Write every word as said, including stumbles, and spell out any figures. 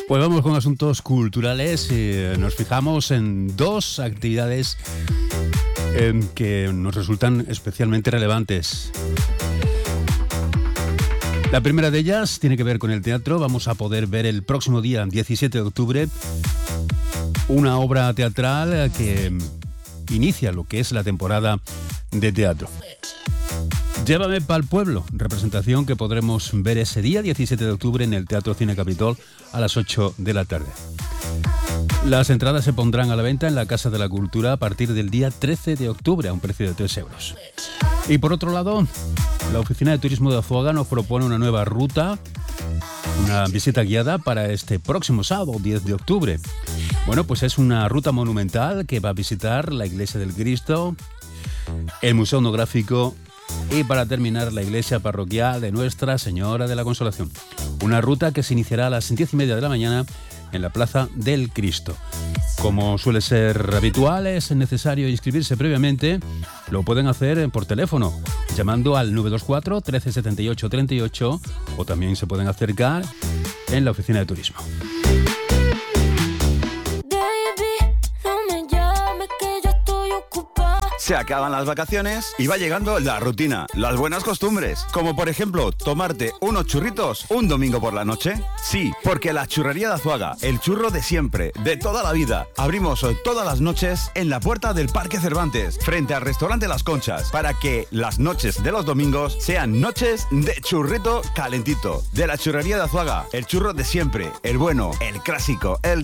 Pues vamos con asuntos culturales. Eh, nos fijamos en dos actividades eh, que nos resultan especialmente relevantes. La primera de ellas tiene que ver con el teatro. Vamos a poder ver el próximo día, diecisiete de octubre, una obra teatral que inicia lo que es la temporada de teatro. Llévame pa'l pueblo, representación que podremos ver ese día, diecisiete de octubre, en el Teatro Cine Capitol a las ocho de la tarde. Las entradas se pondrán a la venta en la Casa de la Cultura a partir del día trece de octubre a un precio de tres euros. Y por otro lado, la Oficina de Turismo de Azuaga nos propone una nueva ruta, una visita guiada para este próximo sábado, diez de octubre. Bueno, pues es una ruta monumental que va a visitar la Iglesia del Cristo, el Museo Etnográfico y, para terminar, la iglesia parroquial de Nuestra Señora de la Consolación. Una ruta que se iniciará a las diez y media de la mañana en la Plaza del Cristo. Como suele ser habitual, es necesario inscribirse previamente. Lo pueden hacer por teléfono, llamando al nueve dos cuatro, trece setenta y ocho, treinta y ocho, o también se pueden acercar en la Oficina de Turismo. Se acaban las vacaciones y va llegando la rutina, las buenas costumbres, como por ejemplo tomarte unos churritos un domingo por la noche. Sí, porque la Churrería de Azuaga, el churro de siempre, de toda la vida, abrimos todas las noches en la puerta del Parque Cervantes, frente al restaurante Las Conchas, para que las noches de los domingos sean noches de churrito calentito. De la Churrería de Azuaga, el churro de siempre, el bueno, el clásico, el